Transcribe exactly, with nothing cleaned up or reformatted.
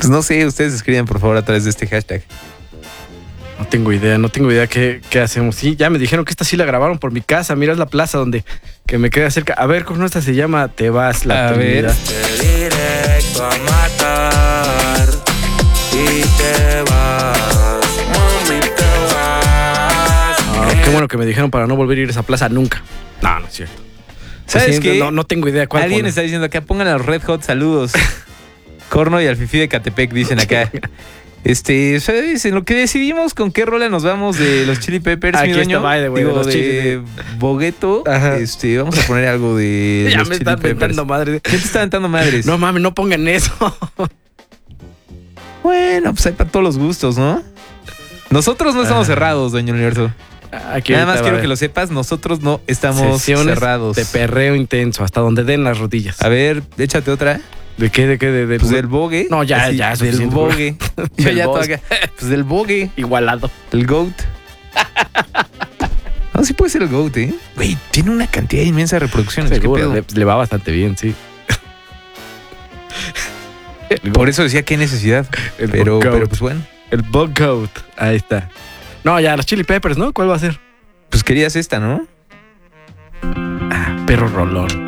Pues no sé, ustedes escriban por favor a través de este hashtag. No tengo idea, no tengo idea qué, qué hacemos. Sí, ya me dijeron que esta sí la grabaron por mi casa. Mira, es la plaza donde que me queda cerca. A ver, ¿cómo esta se llama? Te vas la A ver. Directo a matar y te vas, mami, te vas. Ah, qué bueno que me dijeron para no volver a ir a esa plaza nunca. No, no es cierto. ¿Sabes Sí, qué? No, no tengo idea cuál Alguien ponen. está diciendo acá, pongan a los Red Hot, saludos. Corno y al Fifi de Catepec, dicen acá. Este, ¿sabes? En lo que decidimos con qué rola nos vamos de los Chili Peppers, Aquí mi dueño, está, by the way, digo, de los de Chili Bogueto, Ajá. este, vamos a poner algo de Ya los me Chili están Peppers. mentando madre. ¿Quién te está aventando madres? No mames, no pongan eso. Bueno, pues hay para todos los gustos, ¿no? Nosotros no estamos Ah. cerrados, dueño Universo. Aquí Nada ahorita más va a quiero haber que lo sepas, nosotros no estamos sesiones cerrados. de perreo intenso, hasta donde den las rodillas. A ver, échate otra. ¿De qué? ¿De qué? ¿De, de Pues del bogue. No, ya, Así, ya, es Del suficiente. bogue. Yo Del ya boss. todavía. Pues del bogue. Igualado. El goat. No, sí puede ser el goat, ¿eh? Güey, tiene una cantidad inmensa de reproducciones. ¿Qué Seguro, pedo? le, le va bastante bien, sí. Por eso decía qué necesidad. El Pero, goat. pero pues bueno. El Bug Goat. Ahí está. No, ya, los Chili Peppers, ¿no? ¿Cuál va a ser? Pues querías esta, ¿no? Perro rolón.